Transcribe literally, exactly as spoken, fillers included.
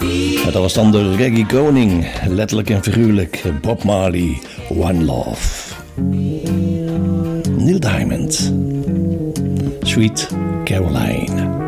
Ja, dat was dan de reggae koning, letterlijk en figuurlijk, Bob Marley, One Love. Neil Diamond, Sweet Caroline.